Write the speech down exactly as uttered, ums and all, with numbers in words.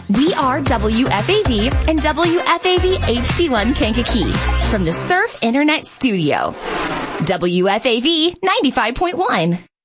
We are W F A V and W F A V H D one Kankakee from the Surf Internet Studio. W F A V ninety-five point one.